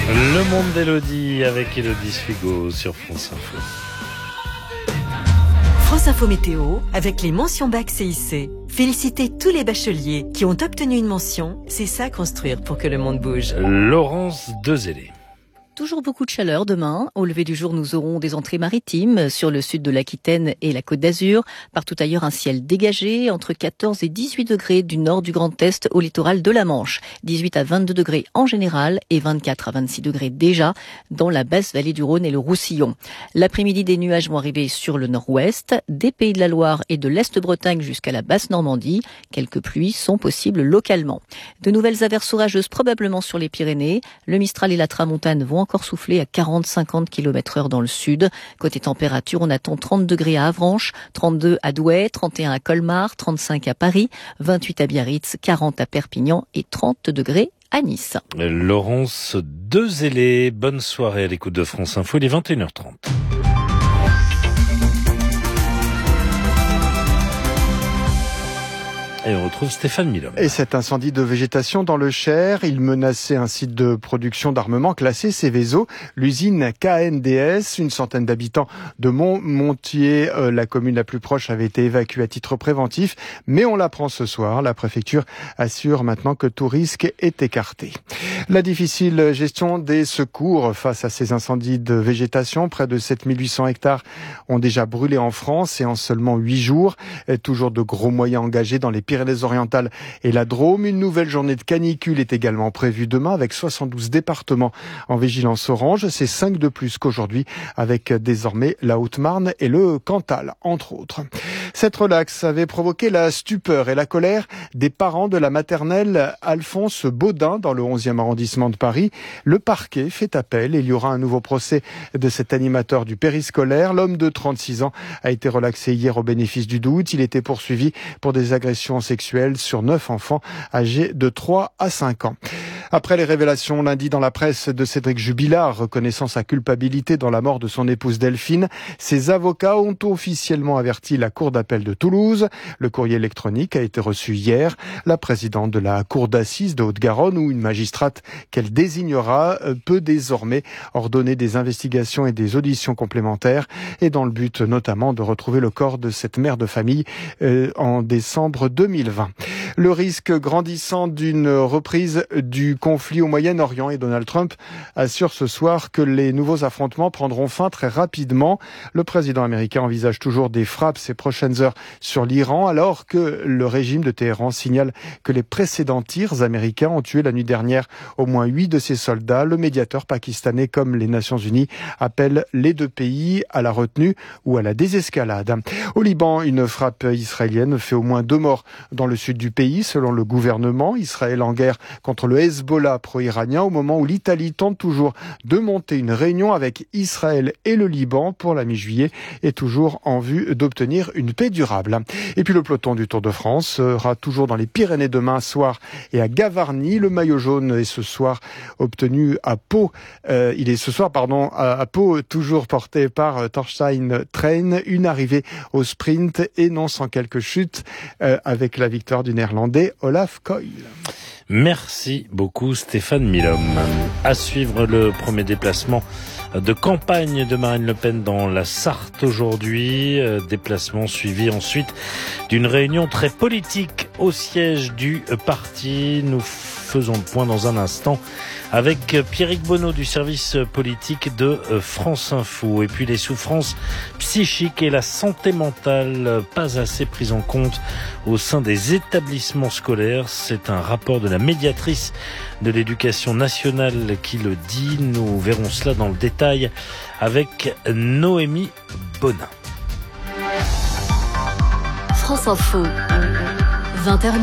Le monde d'Élodie avec Élodie Sfigo sur France Info. France Info Météo avec les mentions bac CIC. Félicitez tous les bacheliers qui ont obtenu une mention. C'est ça construire pour que le monde bouge. Laurence Dezélé. Toujours beaucoup de chaleur demain. Au lever du jour, nous aurons des entrées maritimes sur le sud de l'Aquitaine et la Côte d'Azur. Partout ailleurs, un ciel dégagé entre 14 et 18 degrés du nord du Grand Est au littoral de la Manche. 18 à 22 degrés en général et 24 à 26 degrés déjà dans la basse vallée du Rhône et le Roussillon. L'après-midi, des nuages vont arriver sur le nord-ouest, des Pays de la Loire et de l'Est-Bretagne jusqu'à la basse Normandie. Quelques pluies sont possibles localement. De nouvelles averses orageuses probablement sur les Pyrénées. Le Mistral et la Tramontane vont encore souffler à 40-50 km/h dans le sud. Côté température, on attend 30 degrés à Avranches, 32 à Douai, 31 à Colmar, 35 à Paris, 28 à Biarritz, 40 à Perpignan et 30 degrés à Nice. Laurence Dezélé, bonne soirée à l'écoute de France Info, il est 21h30. Et on retrouve Stéphane Milhomme. Et cet incendie de végétation dans le Cher, il menaçait un site de production d'armement classé Céveso, l'usine KNDS. Une centaine d'habitants de Montmontier, la commune la plus proche, avait été évacuée à titre préventif. Mais on l'apprend ce soir, la préfecture assure maintenant que tout risque est écarté. La difficile gestion des secours face à ces incendies de végétation. Près de 7800 hectares ont déjà brûlé en France et en seulement 8 jours. Toujours de gros moyens engagés dans les Pyrénées-Orientales et la Drôme. Une nouvelle journée de canicule est également prévue demain avec 72 départements en vigilance orange. C'est 5 de plus qu'aujourd'hui avec désormais la Haute-Marne et le Cantal, entre autres. Cette relaxe avait provoqué la stupeur et la colère des parents de la maternelle Alphonse Baudin dans le 11e arrondissement de Paris. Le parquet fait appel et il y aura un nouveau procès de cet animateur du périscolaire. L'homme de 36 ans a été relaxé hier au bénéfice du doute. Il était poursuivi pour des agressions sexuelles sur 9 enfants âgés de 3 à 5 ans. Après les révélations lundi dans la presse de Cédric Jubilard reconnaissant sa culpabilité dans la mort de son épouse Delphine, ses avocats ont officiellement averti la Cour d'appel de Toulouse. Le courrier électronique a été reçu hier. La présidente de la Cour d'assises de Haute-Garonne ou une magistrate qu'elle désignera peut désormais ordonner des investigations et des auditions complémentaires et dans le but notamment de retrouver le corps de cette mère de famille en décembre 2020. Le risque grandissant d'une reprise du conflit au Moyen-Orient et Donald Trump assure ce soir que les nouveaux affrontements prendront fin très rapidement. Le président américain envisage toujours des frappes ces prochaines heures sur l'Iran alors que le régime de Téhéran signale que les précédents tirs américains ont tué la nuit dernière au moins 8 de ses soldats. Le médiateur pakistanais comme les Nations Unies appellent les deux pays à la retenue ou à la désescalade. Au Liban, une frappe israélienne fait au moins 2 morts dans le sud du pays. Selon le gouvernement, Israël en guerre contre le Hezbollah pro-iranien au moment où l'Italie tente toujours de monter une réunion avec Israël et le Liban pour la mi-juillet et toujours en vue d'obtenir une paix durable. Et puis le peloton du Tour de France sera toujours dans les Pyrénées demain soir et à Gavarnie. Le maillot jaune est ce soir obtenu à Pau. Il est ce soir, à Pau, toujours porté par Torstein Train. Une arrivée au sprint et non sans quelques chutes avec la victoire du Néerlandais Olaf Koil. Merci beaucoup Stéphane Milhomme. À suivre le premier déplacement de campagne de Marine Le Pen dans la Sarthe aujourd'hui. Déplacement suivi ensuite d'une réunion très politique au siège du parti. Nous faisons le point dans un instant avec Pierrick Bonneau du service politique de France Info. Et puis les souffrances psychiques et la santé mentale pas assez prises en compte au sein des établissements scolaires. C'est un rapport de la médiatrice de l'éducation nationale qui le dit. Nous verrons cela dans le détail avec Noémie Bonin. France Info, 20h.